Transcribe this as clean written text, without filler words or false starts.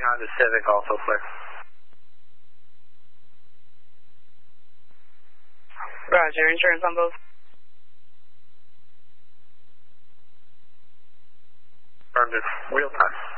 Honda Civic, also clear. Roger, insurance on both. Affirmative. Wheel time.